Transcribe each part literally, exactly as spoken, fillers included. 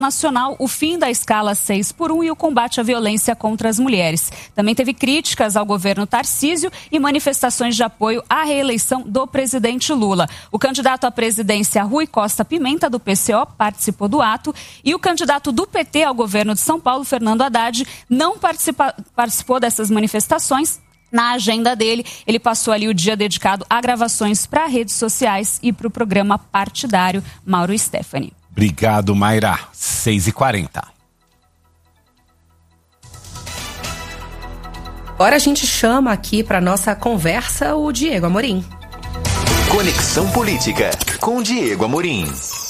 nacional, o fim da escala seis por um e o combate à violência contra as mulheres. Também teve críticas ao governo Tarcísio e manifestações de apoio à reeleição do presidente Lula. O candidato à presidência, Rui Costa Pimenta, do P C O, participou do ato e o candidato do P T ao governo de São Paulo, Fernando Haddad, não participa, participou dessas manifestações. Na agenda dele, ele passou ali o dia dedicado a gravações para redes sociais e para o programa partidário Mauro Stephanie. Obrigado, Mayra. seis e quarenta. Agora a gente chama aqui para nossa conversa o Diego Amorim. Conexão Política com Diego Amorim.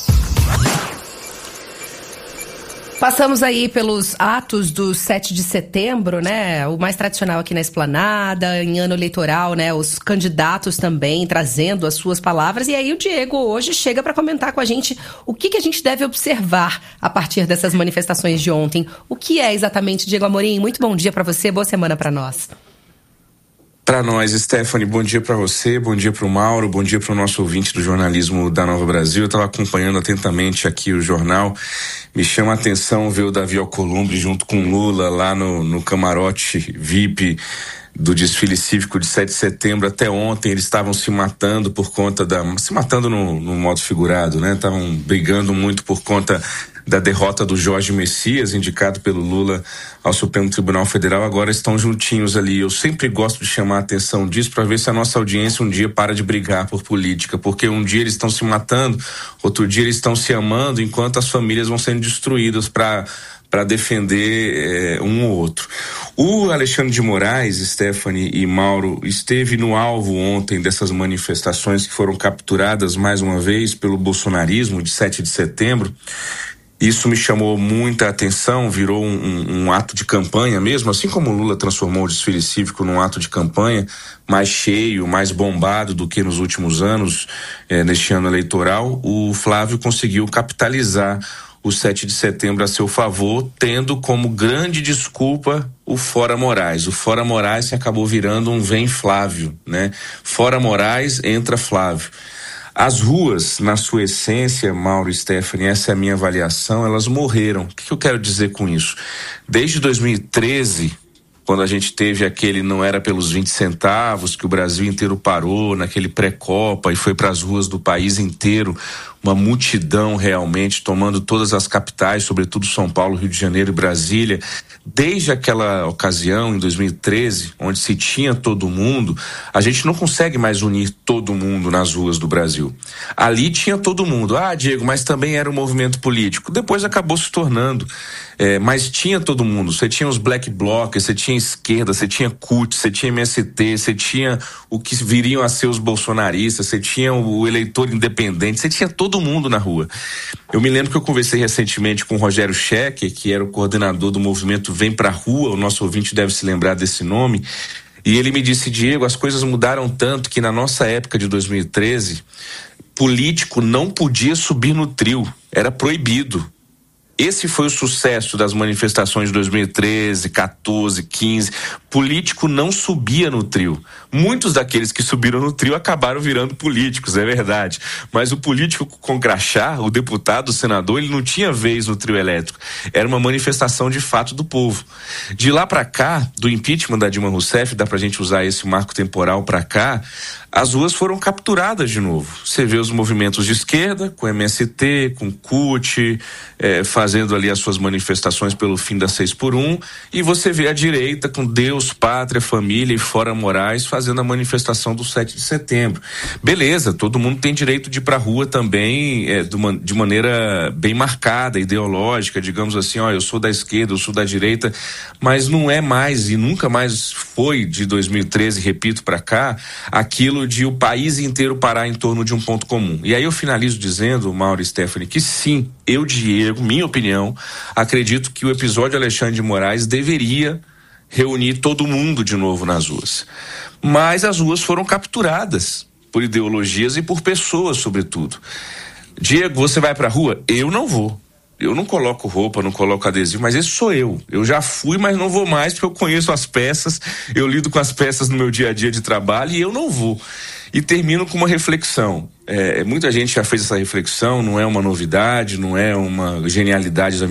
Passamos aí pelos atos do sete de setembro, né? O mais tradicional aqui na Esplanada, em ano eleitoral, né? Os candidatos também trazendo as suas palavras. E aí o Diego hoje chega para comentar com a gente o que, que a gente deve observar a partir dessas manifestações de ontem. O que é exatamente, Diego Amorim? Muito bom dia para você, boa semana para nós. Para nós, Stephanie, bom dia para você, bom dia para o Mauro, bom dia para o nosso ouvinte do jornalismo da Nova Brasil. Eu estava acompanhando atentamente aqui o jornal. Me chama a atenção ver o Davi Alcolumbre junto com Lula lá no, no camarote V I P do desfile cívico de sete de setembro. Até ontem eles estavam se matando por conta da... se matando no, no modo figurado, né? Estavam brigando muito por conta da derrota do Jorge Messias, indicado pelo Lula ao Supremo Tribunal Federal. Agora estão juntinhos ali. Eu sempre gosto de chamar a atenção disso para ver se a nossa audiência um dia para de brigar por política, porque um dia eles estão se matando, outro dia eles estão se amando, enquanto as famílias vão sendo destruídas para para defender eh, um ou outro. O Alexandre de Moraes, Stephanie e Mauro, esteve no alvo ontem dessas manifestações que foram capturadas mais uma vez pelo bolsonarismo de sete de setembro. Isso me chamou muita atenção, virou um, um, um ato de campanha mesmo, assim como o Lula transformou o desfile cívico num ato de campanha mais cheio, mais bombado do que nos últimos anos, eh, neste ano eleitoral. O Flávio conseguiu capitalizar o sete de setembro a seu favor, tendo como grande desculpa o Fora Moraes. O Fora Moraes que acabou virando um Vem Flávio, né? Fora Moraes, entra Flávio. As ruas, na sua essência, Mauro e Stephanie, essa é a minha avaliação, elas morreram. O que, que eu quero dizer com isso? Desde dois mil e treze, quando a gente teve aquele não era pelos vinte centavos, que o Brasil inteiro parou, naquele pré-copa e foi para as ruas do país inteiro, uma multidão realmente tomando todas as capitais, sobretudo São Paulo, Rio de Janeiro e Brasília. Desde aquela ocasião, em dois mil e treze, onde se tinha todo mundo, a gente não consegue mais unir todo mundo nas ruas do Brasil. Ali tinha todo mundo. Ah, Diego, mas também era um movimento político. Depois acabou se tornando. É, mas tinha todo mundo. Você tinha os black blocs, você tinha esquerda, você tinha C U T, você tinha M S T, você tinha o que viriam a ser os bolsonaristas, você tinha o eleitor independente, você tinha todo mundo na rua. Eu me lembro que eu conversei recentemente com o Rogério Schecker, que era o coordenador do movimento Vem Pra Rua, o nosso ouvinte deve se lembrar desse nome, e ele me disse: Diego, as coisas mudaram tanto que na nossa época de dois mil e treze, político não podia subir no trio, era proibido. Esse foi o sucesso das manifestações de dois mil e treze, quatorze, quinze. Político não subia no trio. Muitos daqueles que subiram no trio acabaram virando políticos, é verdade. Mas o político com crachá, o deputado, o senador, ele não tinha vez no trio elétrico. Era uma manifestação de fato do povo. De lá para cá, do impeachment da Dilma Rousseff, dá pra gente usar esse marco temporal para cá, as ruas foram capturadas de novo. Você vê os movimentos de esquerda, com M S T, com C U T, eh, fazendo ali as suas manifestações pelo fim da seis por um, e você vê a direita com Deus, Pátria, Família e Fora Moraes fazendo a manifestação do sete de setembro. Beleza, todo mundo tem direito de ir pra rua também, eh, de, uma, de maneira bem marcada, ideológica, digamos assim, ó, eu sou da esquerda, eu sou da direita, mas não é mais e nunca mais foi de dois mil e treze, repito, pra cá, aquilo de o país inteiro parar em torno de um ponto comum. E aí eu finalizo dizendo, Mauro e Stephanie, que sim, eu, Diego, minha opinião, acredito que o episódio Alexandre de Moraes deveria reunir todo mundo de novo nas ruas. Mas as ruas foram capturadas por ideologias e por pessoas, sobretudo. Diego, você vai pra rua? Eu não vou. Eu não coloco roupa, não coloco adesivo, mas esse sou eu. Eu já fui, mas não vou mais, porque eu conheço as peças, eu lido com as peças no meu dia a dia de trabalho e eu não vou. E termino com uma reflexão. É, muita gente já fez essa reflexão, não é uma novidade, não é uma genialidade da